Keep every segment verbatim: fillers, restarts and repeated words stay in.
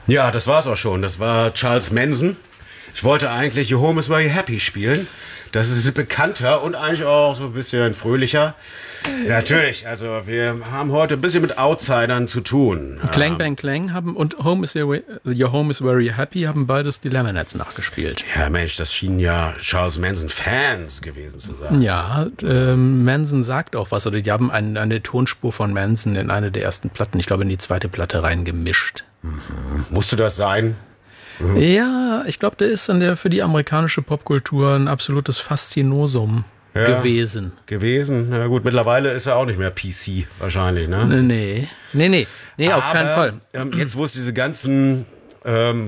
Ja, das war's auch schon. Das war Charles Manson. Ich wollte eigentlich Your Home is Very Happy spielen. Das ist bekannter und eigentlich auch so ein bisschen fröhlicher. Ja, natürlich, also wir haben heute ein bisschen mit Outsidern zu tun. Clang Bang Clang haben und Home is Your, Your Home is Very Happy haben beides die Lemonheads nachgespielt. Ja, Mensch, das schienen ja Charles Manson-Fans gewesen zu sein. Ja, ähm, Manson sagt auch was. Oder die haben ein, eine Tonspur von Manson in eine der ersten Platten, ich glaube in die zweite Platte reingemischt. Mhm. Musste das sein? Mhm. Ja, ich glaube, der ist an der für die amerikanische Popkultur ein absolutes Faszinosum. Ja, gewesen. Gewesen? Na gut, mittlerweile ist er auch nicht mehr P C wahrscheinlich, ne? Nee, nee, nee, nee, auf Aber, keinen Fall. Ähm, jetzt, wo es diese ganzen ähm,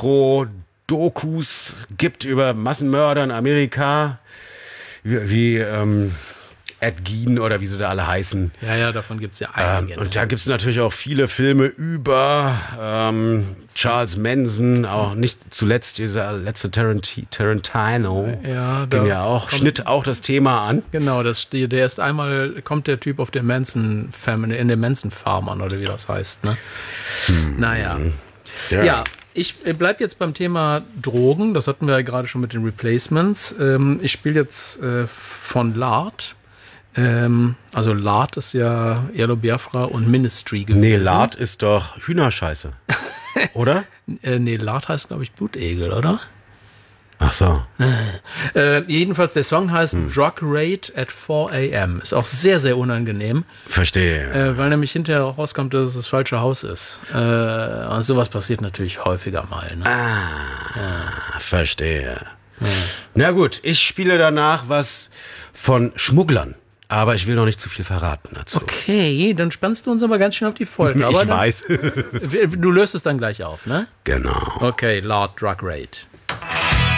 Retro-Dokus gibt über Massenmörder in Amerika, wie, wie ähm, Ed Gein oder wie sie da alle heißen. Ja, ja, davon gibt's ja einige. Ähm, und da gibt's natürlich auch viele Filme über ähm, Charles Manson, auch nicht zuletzt dieser letzte Tarant- Tarantino. Ja, da ja auch, schnitt auch das Thema an. Genau, das, der ist einmal, kommt der Typ auf der Manson Family, in der Manson Farm an, oder wie das heißt, ne? Hm. Naja. Ja. ja. Ich bleib jetzt beim Thema Drogen, das hatten wir ja gerade schon mit den Replacements. Ähm, ich spiele jetzt äh, von Lard. Ähm, also Lard ist ja Yellow Biafra und Ministry gewesen. Nee, Lard ist doch Hühnerscheiße, oder? äh, nee, Lard heißt, glaube ich, Blutegel, oder? Ach so. Äh, jedenfalls, der Song heißt hm. Drug Raid at four a.m. Ist auch sehr, sehr unangenehm. Verstehe. Äh, weil nämlich hinterher rauskommt, dass es das falsche Haus ist. Äh, und sowas passiert natürlich häufiger mal. Ne? Ah, ja. Verstehe. Ja. Na gut, ich spiele danach was von Schmugglern. Aber ich will noch nicht zu viel verraten dazu. Okay, dann spannst du uns aber ganz schön auf die Folter. Aber ich dann, weiß. Du löst es dann gleich auf, ne? Genau. Okay, Lord Drug Raid.